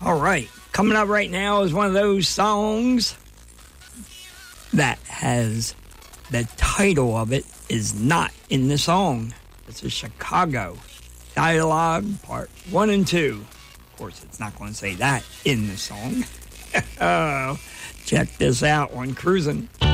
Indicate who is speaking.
Speaker 1: All right. Coming up right now is one of those songs that has the title of it is not in the song. It's a Chicago Dialogue Part 1 and 2. Of course, it's not going to say that in the song. Check this out on Cruising.